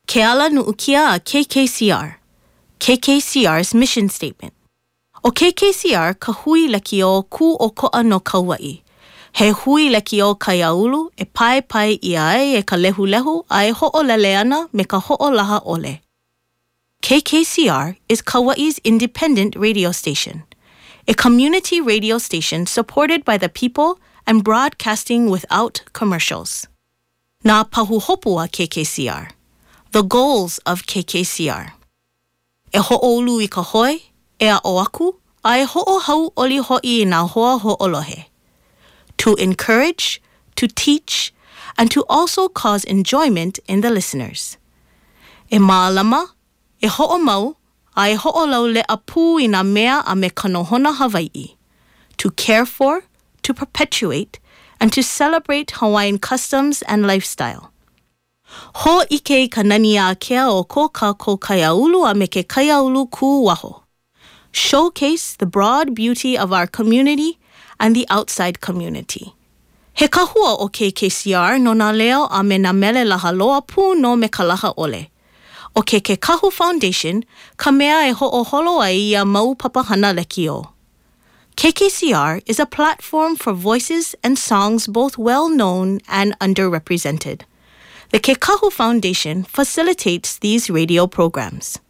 Ke ala nu'ukia a KKCR. KKCR's mission statement. O KKCR ka hui leki o ku o ko'a no Kauai. He hui leki o Kaiaulu e pai ia ai e ka lehu a e ho'olele ana me ka ho'olaha ole. KKCR is Kauai's independent radio station, a community radio station supported by the people and broadcasting without commercials. Nā pahuhopu a KKCR. The goals of KKCR. E ho'oulu I ka hoi, e a o aku, a e ho'ohau oli ho'i I nā hoa ho'olohe. To encourage, to teach, and to also cause enjoyment in the listeners. E mālama, e ho'omau, a e ho'olau le apu I nā mea a me ka nohona Hawaii. To care for, to perpetuate, and to celebrate Hawaiian customs and lifestyle. Ho'ike ka nani a kea o ko ka ko Kaiaulu a me ke Kaiaulu ku waho. Showcase the broad beauty of our community and the outside community. He kahua o KKCR no nā leo a me nā mele laha loa pū no me ka laha ole. O ke Kahu Foundation, ka mea e ho'oholo ai ia mau papahana leki o. KKCR is a platform for voices and songs both well-known and underrepresented. The Ke Kahu Foundation facilitates these radio programs.